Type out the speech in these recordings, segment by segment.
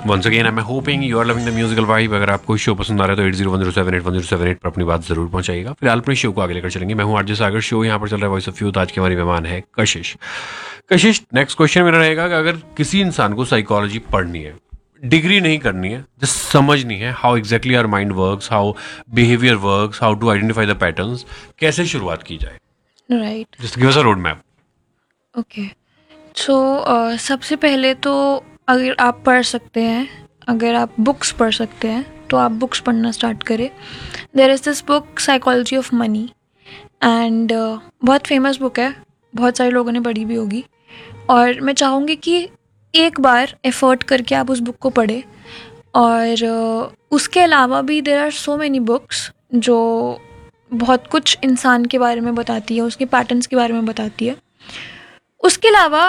Once again I am hoping you are loving the musical vibe. अगर आपको show पसंद आ रहा है तो 8010781078 पर अपनी बात जरूर पहुंचाइएगा। फिलहाल अपने शो को आगे लेकर चलेंगे। मैं हूं आरजे सागर, शो यहाँ पर चल रहा है वॉइस ऑफ यूथ। आज के हमारी मेहमान है कशिश। कशिश, नेक्स्ट क्वेश्चन मेरा रहेगा कि अगर किसी इंसान को साइकोलॉजी पढ़नी है, डिग्री नहीं करनी है, जस्ट समझनी है how exactly our mind works, how behaviour works, how to identify the patterns, कैसे शुरुआत की जाए? राइट, जस्ट गिव अस अ रोड मैप। ओके। सो सबसे पहले तो अगर आप पढ़ सकते हैं, अगर आप बुक्स पढ़ सकते हैं तो आप बुक्स पढ़ना स्टार्ट करें। There is this book psychology of money and बहुत फेमस बुक है, बहुत सारे लोगों ने पढ़ी भी होगी। और मैं चाहूँगी कि एक बार एफर्ट करके आप उस बुक को पढ़ें। और उसके अलावा भी there are so many books जो बहुत कुछ इंसान के बारे में बताती है, उसके पैटर्न्स के बारे में बताती है। उसके अलावा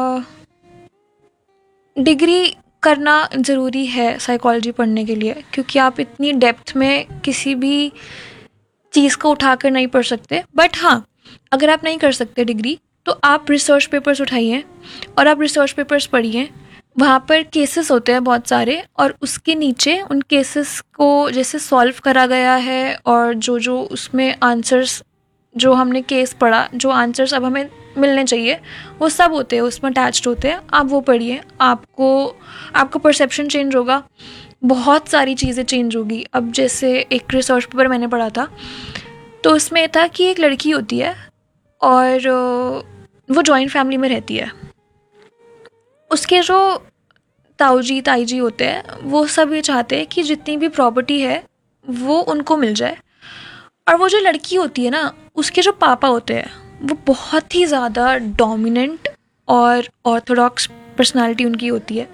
डिग्री करना ज़रूरी है साइकोलॉजी पढ़ने के लिए, क्योंकि आप इतनी डेप्थ में किसी भी चीज़ को उठाकर नहीं पढ़ सकते। बट हाँ, अगर आप नहीं कर सकते डिग्री तो आप रिसर्च पेपर्स उठाइए और आप रिसर्च पेपर्स पढ़िए। वहाँ पर केसेस होते हैं बहुत सारे, और उसके नीचे उन केसेस को जैसे सॉल्व करा गया है, और जो जो उसमें आंसर्स, जो हमने केस पढ़ा, जो आंसर्स अब हमें मिलने चाहिए, वो सब होते हैं उसमें अटैच्ड होते हैं। आप वो पढ़िए, आपको परसेप्शन चेंज होगा, बहुत सारी चीज़ें चेंज होगी। अब जैसे एक रिसर्च पेपर मैंने पढ़ा था, तो उसमें था कि एक लड़की होती है और वो जॉइंट फैमिली में रहती है। उसके जो ताऊजी ताईजी होते हैं वो सब ये चाहते हैं कि जितनी भी प्रॉपर्टी है वो उनको मिल जाए। और वो जो लड़की होती है ना, उसके जो पापा होते हैं वो बहुत ही ज़्यादा डोमिनेंट और ऑर्थोडॉक्स पर्सनालिटी उनकी होती है।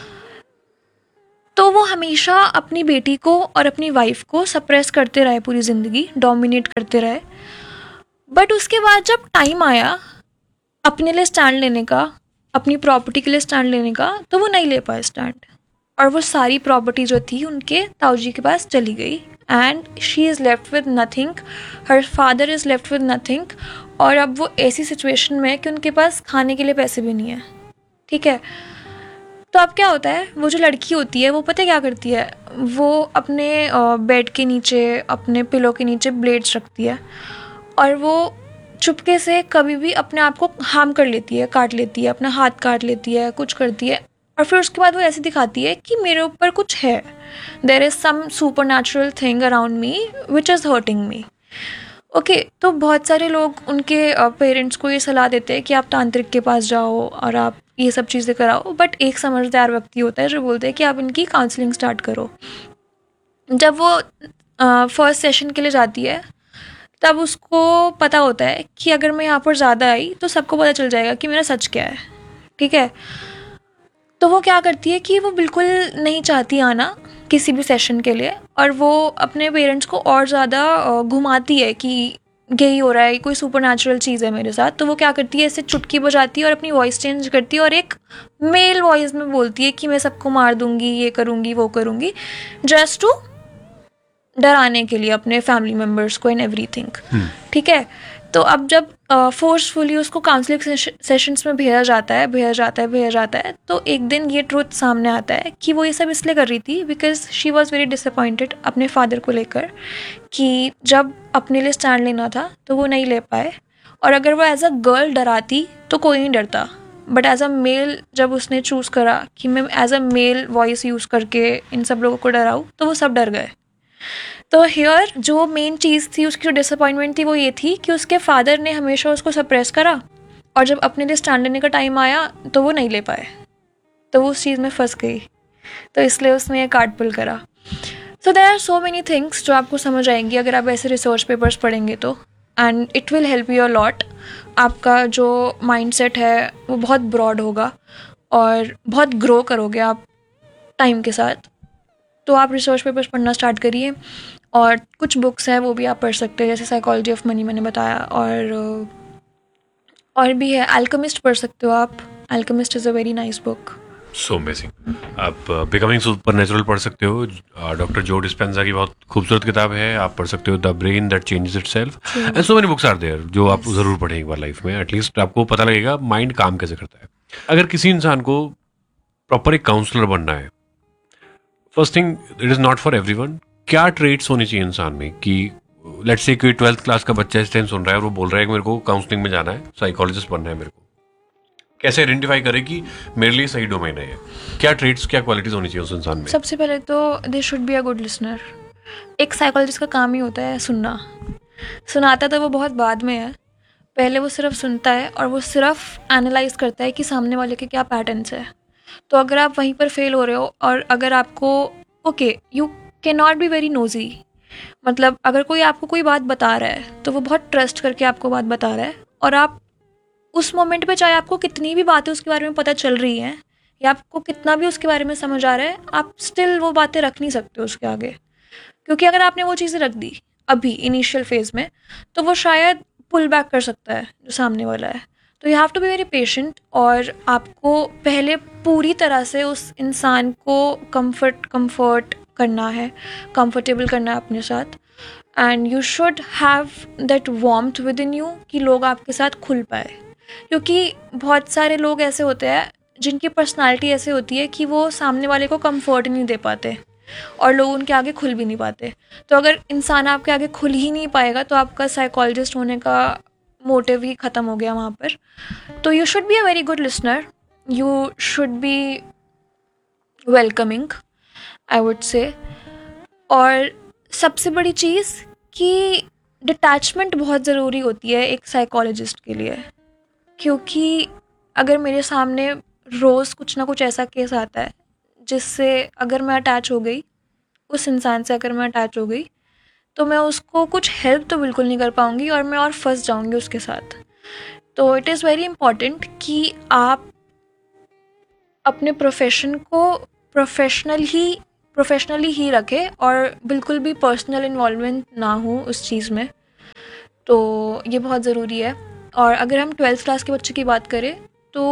तो वो हमेशा अपनी बेटी को और अपनी वाइफ को सप्रेस करते रहे, पूरी ज़िंदगी डोमिनेट करते रहे। बट उसके बाद जब टाइम आया अपने लिए स्टैंड लेने का, अपनी प्रॉपर्टी के लिए स्टैंड लेने का, तो वो नहीं ले पाए स्टैंड। और वो सारी प्रॉपर्टी जो थी उनके ताऊजी के पास चली गई, and she is left with nothing, her father is left with nothing. और अब वो ऐसी सिचुएशन में है कि उनके पास खाने के लिए पैसे भी नहीं है। ठीक है, तो अब क्या होता है, वो जो लड़की होती है वो पता है क्या करती है, वो अपने बेड के नीचे, अपने पिलो के नीचे ब्लेड्स रखती है, और वो चुपके से कभी भी अपने आप को हार्म कर लेती है, काट लेती है, अपना हाथ काट लेती है, कुछ करती है। और फिर उसके बाद वो ऐसे दिखाती है कि मेरे ऊपर कुछ है, there is some super natural thing around me which is hurting me. Okay, तो बहुत सारे लोग उनके पेरेंट्स को ये सलाह देते हैं कि आप तांत्रिक के पास जाओ और आप ये सब चीज़ें कराओ। बट एक समझदार व्यक्ति होता है जो बोलते हैं कि आप इनकी काउंसलिंग स्टार्ट करो। जब वो फर्स्ट सेशन के लिए जाती है, तब उसको पता होता है कि अगर मैं यहाँ पर ज़्यादा आई तो सबको पता चल जाएगा कि मेरा सच क्या है। ठीक है, तो वो क्या करती है कि वो बिल्कुल नहीं चाहती आना किसी भी सेशन के लिए, और वो अपने पेरेंट्स को और ज़्यादा घुमाती है कि यही हो रहा है, कोई सुपर नेचुरल चीज़ है मेरे साथ। तो वो क्या करती है, इससे चुटकी बजाती है और अपनी वॉइस चेंज करती है और एक मेल वॉइस में बोलती है कि मैं सबको मार दूंगी, ये करूँगी, वो करूँगी, जस्ट टू डराने के लिए अपने फैमिली मेम्बर्स को एंड एवरीथिंग। ठीक है, तो अब जब फोर्सफुली उसको काउंसलिंग सेशंस में भेजा जाता है, तो एक दिन ये ट्रूथ सामने आता है कि वो ये सब इसलिए कर रही थी because she was very disappointed अपने फादर को लेकर, कि जब अपने लिए स्टैंड लेना था तो वो नहीं ले पाए। और अगर वो एज अ गर्ल डराती तो कोई नहीं डरता, बट एज अ मेल जब उसने चूज़ करा कि मैं as a male voice use करके इन सब लोगों को डराऊँ, तो वो सब डर गए। तो हियर जो मेन चीज़ थी, उसकी जो डिसअपॉइंटमेंट थी, वो ये थी कि उसके फादर ने हमेशा उसको सप्रेस करा, और जब अपने लिए स्टैंड लेने का टाइम आया तो वो नहीं ले पाए, तो वो उस चीज़ में फंस गई। तो इसलिए उसने ये कार्ड पुल करा। So there are so many things जो आपको समझ आएंगी अगर आप ऐसे रिसर्च पेपर्स पढ़ेंगे तो, and it will help you a lot. आपका जो माइंडसेट है वो बहुत ब्रॉड होगा और बहुत ग्रो करोगे आप टाइम के साथ। तो आप रिसर्च पेपर्स पढ़ना स्टार्ट करिए, और कुछ बुक्स हैं वो भी आप पढ़ सकते हैं, जैसे साइकोलॉजी ऑफ मनी मैंने बताया, और भी है, अल्केमिस्ट पढ़ सकते हो आप। Alchemist is a very nice book. So amazing. आप बिकमिंग सुपर नेचुरल पढ़ सकते हो, डॉक्टर जो डिस्पेंजा की बहुत खूबसूरत किताब है। आप पढ़ सकते हो the brain that changes itself, and so many books are there जो आप ज़रूर पढ़ें एक बार लाइफ में। एटलीस्ट आपको पता लगेगा माइंड काम कैसे करता है। अगर किसी इंसान को प्रॉपर एक काउंसलर बनना है, first thing, it is not for everyone. क्या ट्रेट्स होनी चाहिए इंसान में कि लेट्स से कोई 12th क्लास का बच्चा इस टाइम सुन रहा है और वो बोल रहा है कि मेरे को काउंसलिंग में जाना है, साइकोलॉजिस्ट बनना है मेरे को, कैसे आइडेंटिफाई करे कि मेरे लिए सही डोमेन है ये? क्या ट्रेट्स, क्या क्वालिटीज होनी चाहिए उस इंसान में? सबसे पहले तो they should be a good listener. एक साइकोलॉजिस्ट का काम ही होता है सुनना. सुनाता तो वो बहुत बाद में है. पहले वो सिर्फ सुनता है और वो सिर्फ एनालाइज करता है कि सामने वाले के क्या पैटर्न्स है. तो अगर आप वहीं पर फेल हो रहे हो और अगर आपको okay, you can not be very nosy. मतलब अगर कोई आपको कोई बात बता रहा है तो वो बहुत ट्रस्ट करके आपको बात बता रहा है, और आप उस मोमेंट पे चाहे आपको कितनी भी बातें उसके बारे में पता चल रही हैं या आपको कितना भी उसके बारे में समझ आ रहा है, आप स्टिल वो बातें रख नहीं सकते उसके आगे. क्योंकि अगर आपने वो चीज़ें रख दी अभी इनिशियल फेज में, तो वो शायद पुल बैक कर सकता है जो सामने वाला है. तो you have to be very patient, और आपको पहले पूरी तरह से उस इंसान को कंफर्ट करना है, कंफर्टेबल करना है अपने साथ. And you should have that warmth with in you कि लोग आपके साथ खुल पाए. क्योंकि बहुत सारे लोग ऐसे होते हैं जिनकी पर्सनालिटी ऐसे होती है कि वो सामने वाले को कंफर्ट नहीं दे पाते और लोग उनके आगे खुल भी नहीं पाते. तो अगर इंसान आपके आगे खुल ही नहीं पाएगा तो आपका साइकोलॉजिस्ट होने का मोटिव ही ख़त्म हो गया वहाँ पर. तो you should be a very good listener, you should be welcoming, I would say. और सबसे बड़ी चीज़ कि डिटैचमेंट बहुत ज़रूरी होती है एक साइकोलॉजिस्ट के लिए. क्योंकि अगर मेरे सामने रोज़ कुछ ना कुछ ऐसा केस आता है जिससे अगर मैं अटैच हो गई, उस इंसान से अगर मैं अटैच हो गई, तो मैं उसको कुछ हेल्प तो बिल्कुल नहीं कर पाऊँगी और मैं और फंस जाऊँगी उसके साथ. तो इट इज़ वेरी इम्पॉर्टेंट कि आप अपने प्रोफेशन को प्रोफेशनली ही रखें और बिल्कुल भी पर्सनल इन्वॉल्वमेंट ना हो उस चीज़ में. तो ये बहुत ज़रूरी है. और अगर हम 12th क्लास के बच्चे की बात करें तो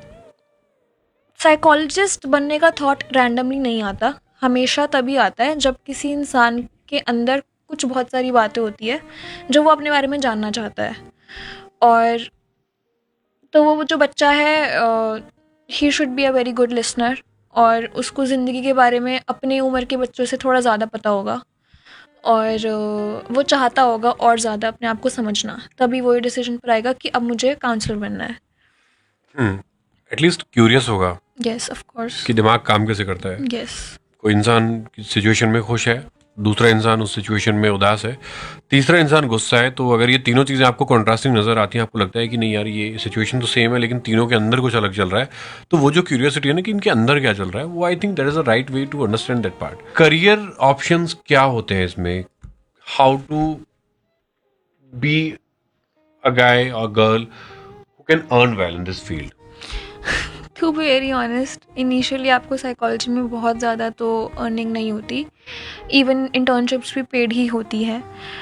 साइकोलॉजिस्ट बनने का थॉट रैंडमली नहीं आता. हमेशा तभी आता है जब किसी इंसान के अंदर कुछ बहुत सारी बातें होती है जो वो अपने बारे में जानना चाहता है. और तो वो जो बच्चा है, he should be a very good listener, और उसको ज़िंदगी के बारे में अपने उम्र के बच्चों से थोड़ा ज़्यादा पता होगा, और वो चाहता होगा और ज़्यादा अपने आप को समझना. तभी वो ये डिसीजन पर आएगा कि अब मुझे काउंसलर बनना है. एटलीस्ट क्यूरियस होगा येस, ऑफ कोर्स. कि दिमाग काम कैसे करता है. येस. कोई इंसान किस सिचुएशन में खुश है, दूसरा इंसान उस सिचुएशन में उदास है, तीसरा इंसान गुस्सा है. तो अगर ये तीनों चीज़ें आपको कॉन्ट्रास्टिंग नज़र आती हैं, आपको लगता है कि नहीं यार ये सिचुएशन तो सेम है लेकिन तीनों के अंदर कुछ अलग चल रहा है, तो वो जो क्यूरियोसिटी है ना कि इनके अंदर क्या चल रहा है, वो I think that is a right way to understand that part. Career options क्या होते हैं इसमें? हाउ टू बी अ गाय और girl who can earn well in this field? To be very honest, initially आपको साइकोलॉजी में बहुत ज़्यादा तो अर्निंग नहीं होती. इवन इंटर्नशिप्स भी पेड ही होती हैं.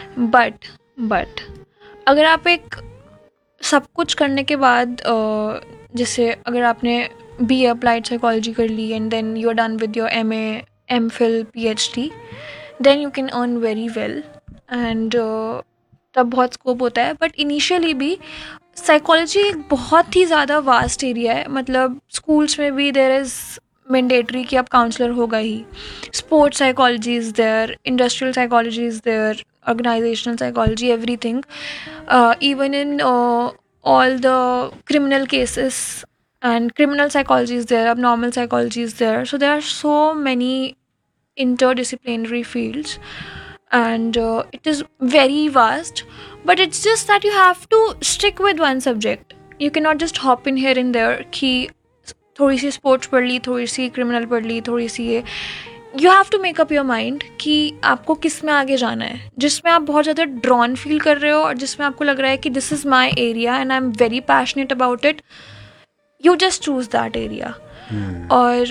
बट अगर आप एक सब कुछ करने के बाद, जैसे अगर आपने बी अप्लाइड साइकोलॉजी कर ली and then you are done with your MA, MPhil, PhD, then you can earn very well. And तब बहुत स्कोप होता है. बट इनिशियली भी साइकोलॉजी एक बहुत ही ज़्यादा वास्ट एरिया है. मतलब स्कूल्स में भी देयर इज़ मैंडेटरी कि आप काउंसलर होगा ही. Sports psychology is there, industrial psychology is there, organizational psychology, everything. Even in all the criminal cases, and criminal psychology is there, abnormal psychology is there. So there are so many interdisciplinary fields, and it is very vast. But it's just that you have to stick with one subject. You cannot just hop in here and there कि थोड़ी सी sports पढ़ ली, थोड़ी सी criminal पढ़ ली, थोड़ी सी ये. You have to make up your mind कि आपको किस में आगे जाना है, जिसमें आप बहुत ज़्यादा ड्रॉन फील कर रहे हो और जिसमें आपको लग रहा है कि this is my area and I am very passionate about it. You just choose that area. और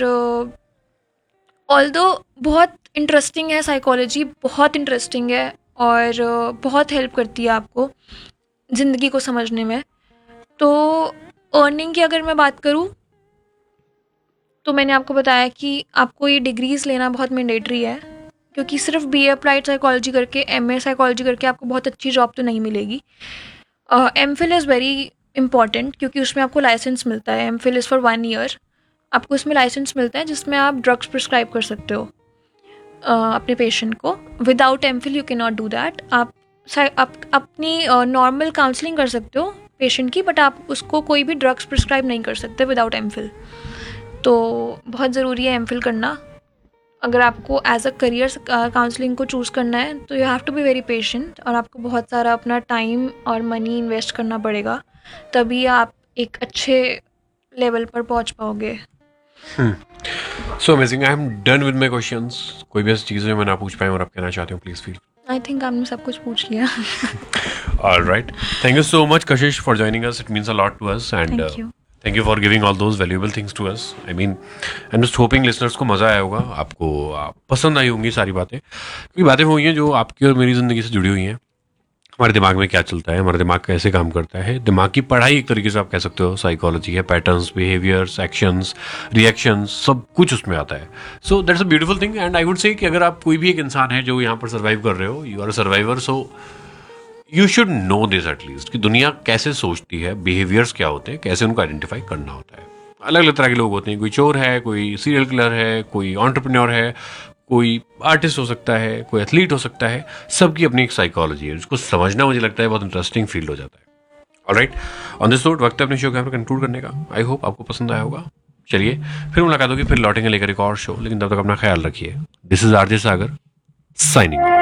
ऑल्दो बहुत इंटरेस्टिंग है साइकोलॉजी, बहुत इंटरेस्टिंग है और बहुत हेल्प करती है आपको ज़िंदगी को समझने में. तो अर्निंग की अगर मैं बात करूँ तो मैंने आपको बताया कि आपको ये डिग्रीज़ लेना बहुत मैंडेटरी है, क्योंकि सिर्फ BA अप्लाइड साइकोलॉजी करके, MA साइकोलॉजी करके आपको बहुत अच्छी जॉब तो नहीं मिलेगी. MPhil इज़ वेरी इंपॉर्टेंट क्योंकि उसमें आपको लाइसेंस मिलता है. MPhil is for 1 year. आपको उसमें लाइसेंस मिलता है जिसमें आप ड्रग्स प्रिस्क्राइब कर सकते हो. अपने पेशेंट को। Without MPhil you can not do that. आप अपनी नॉर्मल काउंसलिंग कर सकते हो पेशेंट की, बट आप उसको कोई भी ड्रग्स प्रिस्क्राइब नहीं कर सकते विदाउट एमफिल। तो बहुत ज़रूरी है एमफिल करना। अगर आपको एज अ करियर काउंसलिंग को चूज़ करना है तो you have to be very patient, और आपको बहुत सारा अपना टाइम और मनी इन्वेस्ट करना पड़ेगा, तभी आप एक अच्छे लेवल पर पहुंच पाओगे। So amazing. I am done with my questions. कोई भी ऐसी चीज़ें मैं ना पूछ पाए और आप कहना चाहते हो, प्लीज़ फील। आई थिंक आपने सब कुछ पूछ लिया। Alright. Thank you so much, Kashish, for joining us. It means a lot to us. And Thank you. thank you for giving all those valuable things to us. I mean, I'm just hoping listeners को मज़ा आया होगा, आपको पसंद आई होंगी सारी बातें, क्योंकि बातें वो हुई हैं जो आपकी और मेरी ज़िंदगी से जुड़ी हुई हैं। हमारे दिमाग में क्या चलता है, हमारा दिमाग कैसे काम करता है। दिमाग की पढ़ाई एक तरीके से आप कह सकते हो, साइकोलॉजी है, पैटर्न्स, बिहेवियर्स, एक्शंस, रिएक्शंस, सब कुछ उसमें आता है। So that's a beautiful thing. And I would say कि अगर आप कोई भी एक इंसान है जो यहाँ पर सर्वाइव कर रहे हो, you are a survivor, so you should know this at least कि दुनिया कैसे सोचती है, बिहेवियर्स क्या होते हैं, कैसे उनको आइडेंटिफाई करना होता है। अलग अलग तरह के लोग होते हैं, कोई चोर है, कोई सीरियल किलर है, कोई एंटरप्रेन्योर है, कोई आर्टिस्ट हो सकता है, कोई एथलीट हो सकता है। सबकी अपनी एक साइकोलॉजी है, उसको समझना मुझे लगता है बहुत इंटरेस्टिंग फील्ड हो जाता है। ऑलराइट, ऑन दिस नोट वक्त है अपने शो को यहाँ पर कंक्लूड करने का। आई होप आपको पसंद आया होगा। चलिए फिर मुलाकात होगी, फिर लौटेंगे लेकर एक और शो, लेकिन तब तक अपना ख्याल रखिए। This is RJ Sagar signing.